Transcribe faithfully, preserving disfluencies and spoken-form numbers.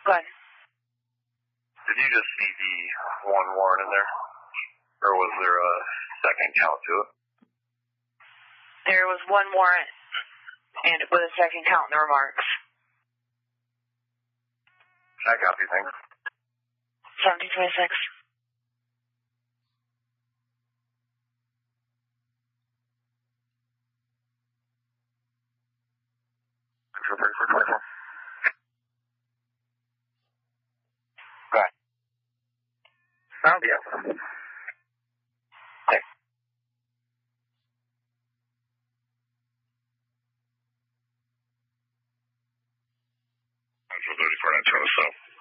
Go ahead. Did you just see the one warrant in there? Or was there a second count to it? There was one warrant and with a second count in the remarks. I copy, thanks. seventeen twenty-six. Go ahead. I'll be up. Thanks. thirty-four nine two oh seven.